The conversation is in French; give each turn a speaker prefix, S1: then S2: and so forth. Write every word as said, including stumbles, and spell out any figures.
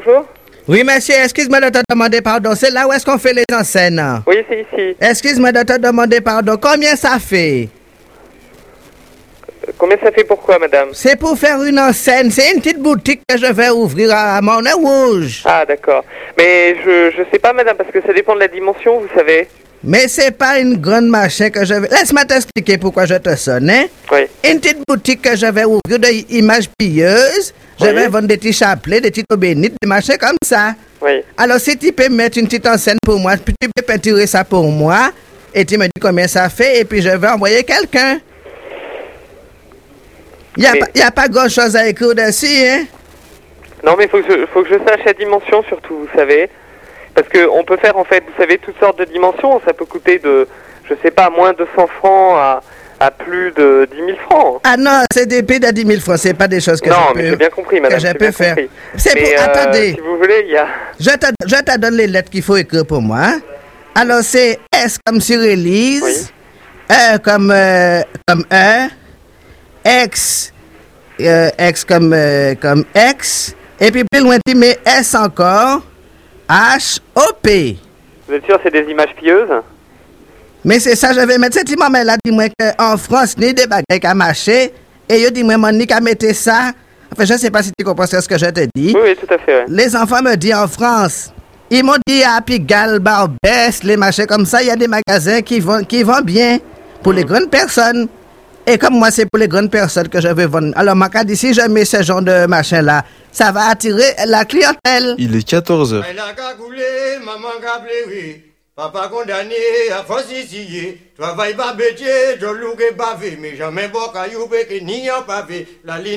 S1: bonjour.
S2: Oui, monsieur, excuse-moi de te demander pardon. C'est là où est-ce qu'on fait les enseignes?
S1: Oui, c'est ici.
S2: Excuse-moi de te demander pardon. Combien ça fait?
S1: Euh, Combien ça fait pourquoi, madame?
S2: C'est pour faire une enseigne. C'est une petite boutique que je vais ouvrir à Monnet-Rouge.
S1: Ah, d'accord. Mais je je sais pas, madame, parce que ça dépend de la dimension, vous savez.
S2: Mais c'est pas une grande machin que je vais... Laisse-moi t'expliquer pourquoi je te sonne, hein?
S1: Oui.
S2: Une petite boutique que je vais ouvrir d'images pilleuses. Je
S1: Oui.
S2: vais vendre des petits chapelets, des petites eaux bénites, des machins comme ça.
S1: Oui.
S2: Alors, si tu peux mettre une petite enseigne pour moi, puis tu peux peinturer ça pour moi, et tu me dis combien ça fait, et puis je vais envoyer quelqu'un. Il n'y a,
S1: Mais-
S2: pas- y a pas grand-chose à écrire dessus, hein?
S1: Non, mais faut que je, faut que je sache la dimension, surtout, vous savez. Parce que on peut faire, en fait, vous savez, toutes sortes de dimensions. Ça peut coûter de, je sais pas, moins de cent francs à, à plus de dix mille francs.
S2: Ah non, c'est des prix de dix mille francs, c'est pas des choses que
S1: non,
S2: je
S1: mais
S2: peux...
S1: j'ai bien compris, madame.
S2: que je
S1: j'ai
S2: peux
S1: bien
S2: faire.
S1: compris.
S2: C'est
S1: Mais,
S2: pour...
S1: euh,
S2: Attendez.
S1: Si vous voulez, il y a...
S2: Je te, je te donne les lettres qu'il faut écrire pour moi. Hein? Alors, c'est S comme sur Élise, E comme, euh, comme E, X, euh, X comme, euh, comme X, et puis plus loin, tu mets S encore, H, O, P.
S1: Vous êtes sûr c'est des images pieuses?
S2: Mais c'est ça, je vais mettre cette image là, dis-moi qu'en France, ni des bagages à marcher, et je dis-moi, mon ni qu'à mettre ça. Enfin, je ne sais pas si tu comprends ce que je te dis.
S1: Oui, oui, tout à fait. Ouais.
S2: Les enfants me disent en France, ils m'ont dit à Pigalle, Barbès, les machins comme ça, il y a des magasins qui vendent, qui vendent bien pour les grandes personnes. Et comme moi, c'est pour les grandes personnes que je veux vendre. Alors, ma cas d'ici, je mets ce genre de machin-là. Ça va attirer la clientèle.
S3: Il est quatorze heures.
S4: Elle a cagoulé, maman a pleuré. Papa condamné à falsifier. Travail pas bêtier, je loue que bavé. Mais jamais bon caillou, que ni en pavé. La ligne